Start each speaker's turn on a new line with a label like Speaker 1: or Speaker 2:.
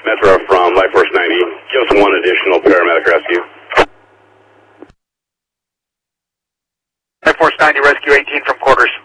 Speaker 1: Metro from Life Force 90. Give us one additional paramedic rescue.
Speaker 2: Life Force 90, rescue 18 from quarters.